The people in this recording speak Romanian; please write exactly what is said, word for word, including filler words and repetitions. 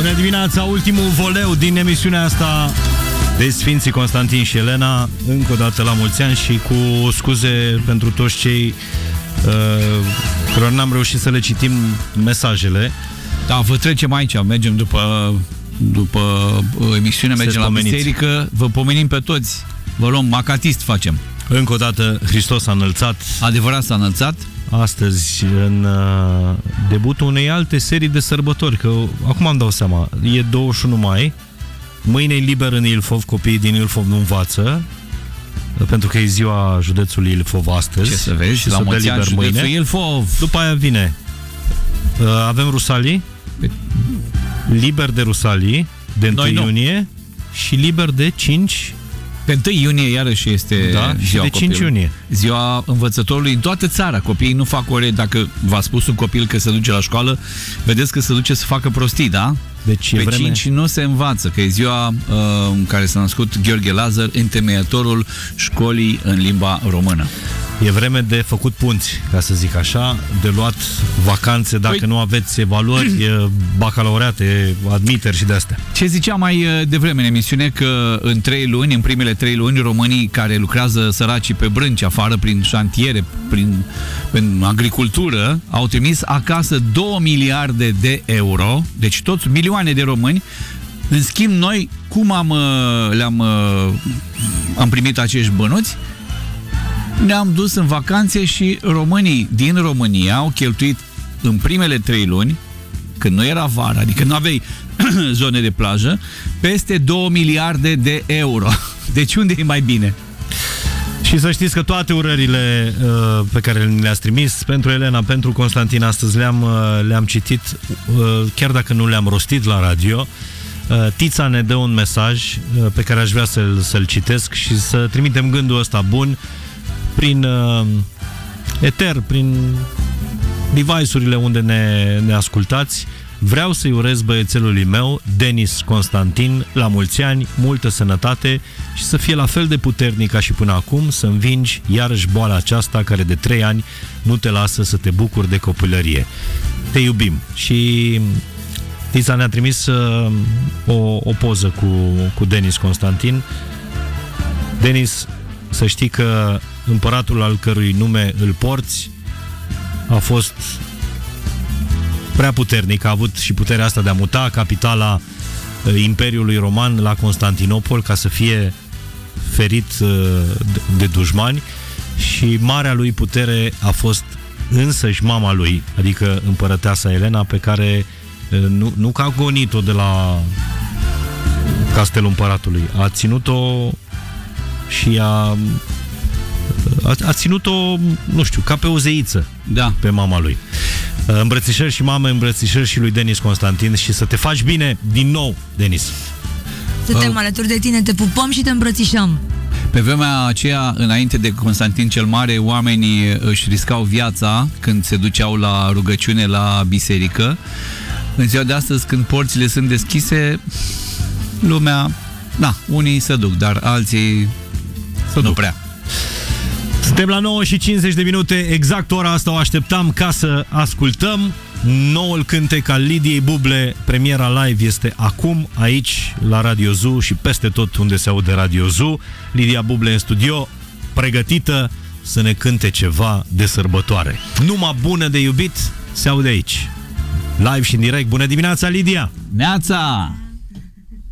Bună dimineața, ultimul voleu din emisiunea asta de Sfinții Constantin și Elena. Încă o dată la mulți ani și cu scuze pentru toți cei uh, care n-am reușit să le citim mesajele. Da, vă trecem aici, mergem după, după emisiune, mergem la biserică, vă pomenim pe toți, vă luăm macatist facem. Încă o dată, Hristos a înălțat. Adevărat s-a înălțat. Astăzi, în uh, debutul unei alte serii de sărbători, că acum îmi dau seama, e douăzeci și unu mai, mâine e liber în Ilfov, copiii din Ilfov nu învață, pentru că e ziua județului Ilfov astăzi. Ce să vezi, și la mulți ani județul mâine. Ilfov. După aia vine, uh, avem Rusalii, liber de Rusalii, de întâi iunie, și liber de cinci. Pe întâi iunie iarăși este da, ziua de cinci iunie. Ziua învățătorului în toată țara. Copiii nu fac ore, dacă v-a spus un copil că se duce la școală, vedeți că se duce să facă prostii, da? Deci pe vreme... cinci nu se învață, că e ziua uh, în care s-a născut Gheorghe Lazar, întemeiatorul școlii în limba română. E vreme de făcut punți, ca să zic așa, de luat vacanțe dacă păi... nu aveți evaluări, bacalaureate, admiteri și de-astea. Ce ziceam mai devreme în emisiune, că în trei luni, în primele trei luni, românii care lucrează săracii pe brânci, afară, prin șantiere, prin, prin agricultură, au trimis acasă două miliarde de euro, deci toți milioane de români. În schimb, noi, cum am, le-am am primit acești bănuți? Ne-am dus în vacanțe și românii din România au cheltuit în primele trei luni, când nu era vară, adică nu aveai zone de plajă, peste două miliarde de euro. Deci unde e mai bine? Și să știți că toate urările uh, pe care le-ați trimis pentru Elena, pentru Constantin, astăzi le-am uh, le-am citit, uh, chiar dacă nu le-am rostit la radio. uh, Tița ne dă un mesaj uh, pe care aș vrea să-l, să-l citesc și să trimitem gândul ăsta bun prin uh, eter, prin device-urile unde ne, ne ascultați. Vreau să-i urez băiețelului meu, Denis Constantin, la mulți ani, multă sănătate și să fie la fel de puternic ca și până acum, să învingi iarăși boala aceasta care de trei ani nu te lasă să te bucuri de copilărie. Te iubim. Și Tița ne-a trimis uh, o, o poză cu, cu Denis Constantin. Denis, să știi că împăratul al cărui nume îl porți a fost prea puternic, a avut și puterea asta de a muta capitala Imperiului Roman la Constantinopol ca să fie ferit de dușmani, și marea lui putere a fost însăși mama lui, adică împărăteasa Elena, pe care nu, nu că a gonit-o de la castelul împăratului, a ținut-o și a A, a ținut-o, nu știu, ca pe o zeiță, da, pe mama lui. Îmbrățișări și mamă, îmbrățișări și lui Denis Constantin și să te faci bine din nou, Denis. Suntem uh. alături de tine, te pupăm și te îmbrățișăm. Pe vremea aceea, înainte de Constantin cel Mare, oamenii își riscau viața când se duceau la rugăciune la biserică. În ziua de astăzi, când porțile sunt deschise, lumea, da, unii se duc, dar alții se nu duc. prea. Suntem la nouă și cincizeci de minute, exact ora asta o așteptam ca să ascultăm noul cântec al Lidiei Buble. Premiera live este acum, aici, la Radio Zoo și peste tot unde se aude Radio Zoo. Lidia Buble în studio, pregătită să ne cânte ceva de sărbătoare. Numai bună de iubit se aude aici. Live și în direct. Bună dimineața, Lidia! Neața!